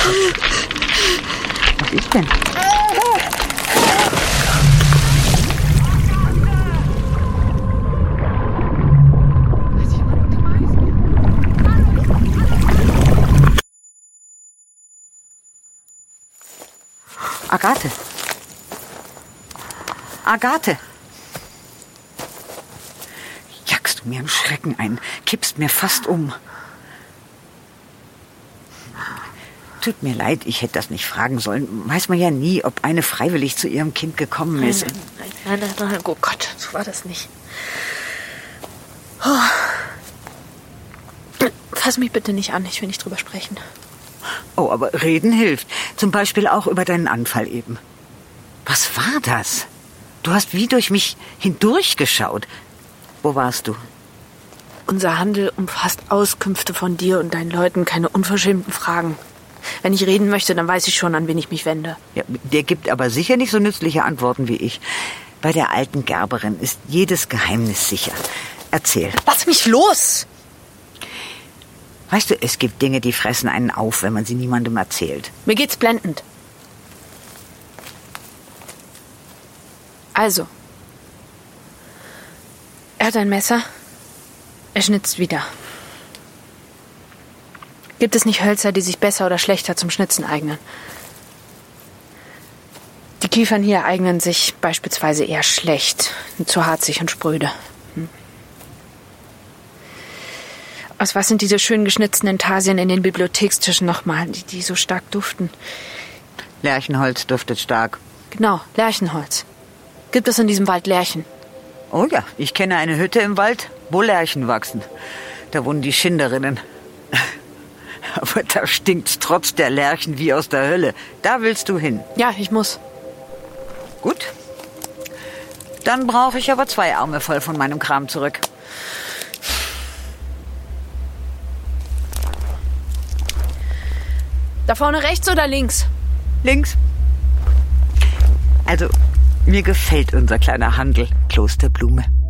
Was ist denn? Agathe. Agathe. Jagst du mir einen Schrecken ein, kippst mir fast um. Tut mir leid, ich hätte das nicht fragen sollen. Weiß man ja nie, ob eine freiwillig zu ihrem Kind gekommen ist. Nein, oh Gott, so war das nicht. Fass mich bitte nicht an, ich will nicht drüber sprechen. Oh, aber reden hilft. Zum Beispiel auch über deinen Anfall eben. Was war das? Du hast wie durch mich hindurchgeschaut. Wo warst du? Unser Handel umfasst Auskünfte von dir und deinen Leuten, keine unverschämten Fragen. Wenn ich reden möchte, dann weiß ich schon, an wen ich mich wende. Ja, der gibt aber sicher nicht so nützliche Antworten wie ich. Bei der alten Gerberin ist jedes Geheimnis sicher. Erzähl. Lass mich los! Weißt du, es gibt Dinge, die fressen einen auf, wenn man sie niemandem erzählt. Mir geht's blendend. Also. Er hat ein Messer. Er schnitzt wieder. Gibt es nicht Hölzer, die sich besser oder schlechter zum Schnitzen eignen? Die Kiefern hier eignen sich beispielsweise eher schlecht, zu harzig und spröde. Aus was sind diese schön geschnitzten Intarsien in den Bibliothekstischen nochmal, die so stark duften? Lärchenholz duftet stark. Genau, Lärchenholz. Gibt es in diesem Wald Lärchen? Oh ja, ich kenne eine Hütte im Wald, wo Lärchen wachsen. Da wohnen die Schinderinnen. Aber da stinkt's trotz der Lärchen wie aus der Hölle. Da willst du hin. Ja, ich muss. Gut. Dann brauche ich aber 2 Arme voll von meinem Kram zurück. Da vorne rechts oder links? Links. Also, mir gefällt unser kleiner Handel, Klosterblume.